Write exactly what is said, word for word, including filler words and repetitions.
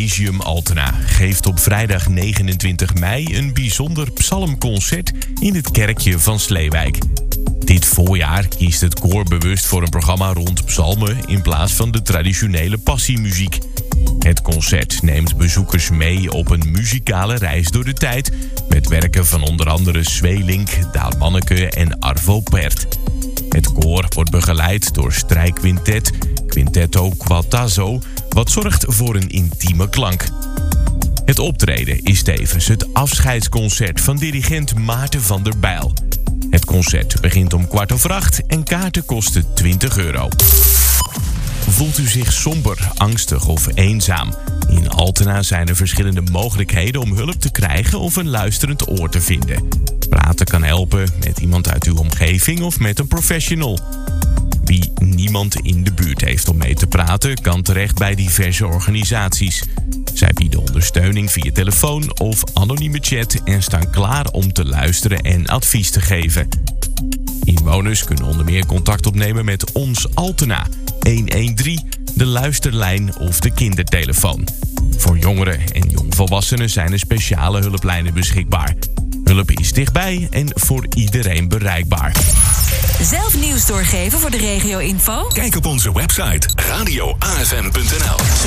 Elysium Altena geeft op vrijdag negenentwintig mei een bijzonder psalmconcert in het kerkje van Sleewijk. Dit voorjaar kiest het koor bewust voor een programma rond psalmen in plaats van de traditionele passiemuziek. Het concert neemt bezoekers mee op een muzikale reis door de tijd met werken van onder andere Zweelink, Daan Manneke en Arvo Pärt. Het koor wordt begeleid door strijkquintet Quintetto Quatazzo, wat zorgt voor een intieme klank. Het optreden is tevens het afscheidsconcert van dirigent Maarten van der Bijl. Het concert begint om kwart over acht en kaarten kosten twintig euro. Voelt u zich somber, angstig of eenzaam? In Altena zijn er verschillende mogelijkheden om hulp te krijgen of een luisterend oor te vinden. Praten kan helpen met iemand uit uw omgeving of met een professional. Wie niemand in de buurt heeft om mee te praten, kan terecht bij diverse organisaties. Zij bieden ondersteuning via telefoon of anonieme chat en staan klaar om te luisteren en advies te geven. Inwoners kunnen onder meer contact opnemen met Ons Altena, honderddertien, de luisterlijn of de kindertelefoon. Voor jongeren en jongvolwassenen zijn er speciale hulplijnen beschikbaar. Hulp is dichtbij en voor iedereen bereikbaar. Zelf nieuws doorgeven voor de regio-info? Kijk op onze website radio a f m punt n l.